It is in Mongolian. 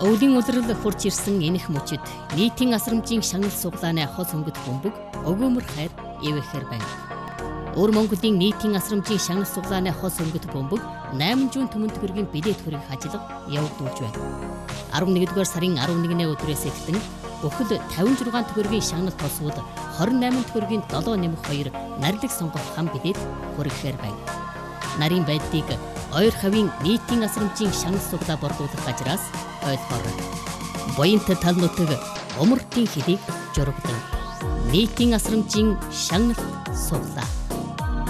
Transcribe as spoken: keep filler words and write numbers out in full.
Өвлийн улирал хурж ирсэн энэх мөчид нийтийн асрамжийн шагнал суглааны хос өнгөт бөмбөг өгөөмөр хайр эвэхээр байна. Өвөр Монголын нийтийн асрамжийн шагнал суглааны хос өнгөт бөмбөг найман жуун төмөн төгрөгийн билет хөрөг хажлага явагдуулж байна. арван нэгдүгээр сарын арван нэгний өдрөөс эхтэн бүхэл тавин зургаан төгрөгийн шагнал тосууд хорин найман төгрөгийн долоо нэмэх хоёр нарлиг сонгох хам билет хөрөхээр байна. Нарийн байдлыг ойр хавийн нийтийн асрамжийн шагнал суглаа борлуулах газраас ойлгоорой. Буянт тал нутаг умартын хэлийг журагдан нийтийн асрамжийн шагнал суглаа.